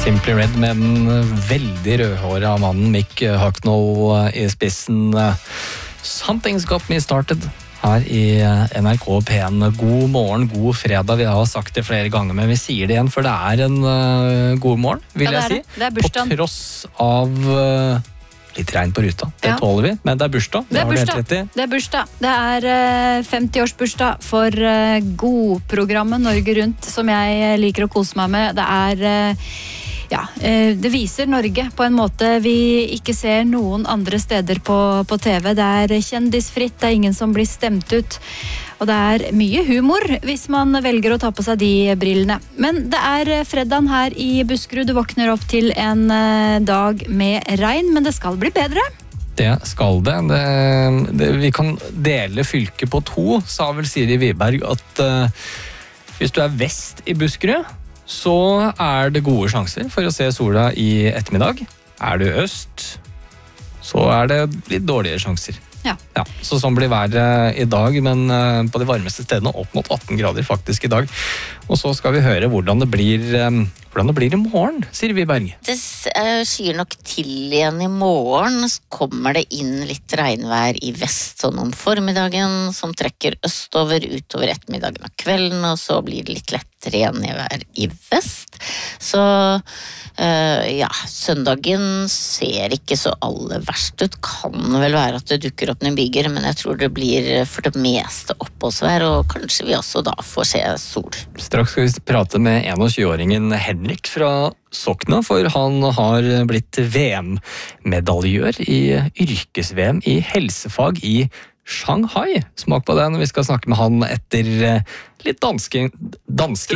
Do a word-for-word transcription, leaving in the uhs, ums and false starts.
Simply Red med den veldig rødhårede mannen Mick Hucknall i spissen. Something's got me started her i N R K P en. God morgen, god fredag. Vi har sagt det flere ganger, men vi sier det igjen, for det er en uh, god morgen, vil ja, jeg si. Det. Det er bursdagen. På tross av uh, litt regn på ruta. Det ja. tåler vi, men det er bursdag. Det er bursdag. Det, det er bursdag. Det er uh, femti-årsbursdag for uh, godprogrammet Norge Rundt, som jeg liker å kose meg med. Det er... Uh, Ja, det viser Norge på en måte vi ikke ser noen andre steder på, på T V. Det er kjendisfritt, det er ingen som blir stemt ut. Og det er mye humor hvis man velger å ta på seg de brillene. Men det er fredagen her i Buskerud. Du våkner opp til en dag med regn, men det skal bli bedre. Det skal det. det, det vi kan dele fylket på to, sa vel Siri Wiberg, at uh, hvis du er vest i Buskerud, så er det gode sjanser for å se sola i ettermiddag. Er du øst, så er det litt dårligere sjanser. Ja. Ja, så sånn blir været i dag, men på de varmeste stedene opp mot atten grader faktisk i dag. Og så skal vi høre hvordan det blir, hvordan det blir i morgen, sier Wiberg. Det skyer nok til igjen i morgen. Så kommer det inn litt regnvær i vest sånn om formiddagen, som trekker østover utover ettermiddagen og kvelden, og så blir det litt lettere igjen i vær i vest. Så uh, ja, søndagen ser ikke så aller verst ut. Kan vel være at det dukker opp noen byger, men jeg tror det blir for det meste oppholdsvær, og kanskje vi også da får se sol. Straks skal vi prate med tjueåringen Henrik fra Sokna, for han har blitt V M-medaljør i yrkes-V M i helsefag i Shanghai. Smak på den, vi skal snakke med han etter litt danske, danske